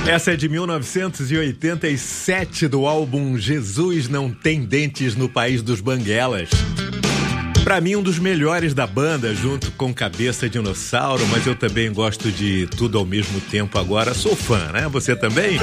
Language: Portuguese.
Essa é de 1987 do álbum Jesus Não Tem Dentes no País dos Banguelas. Pra mim, um dos melhores da banda, junto com Cabeça Dinossauro, mas eu também gosto de Tudo ao Mesmo Tempo agora. Sou fã, né? Você também?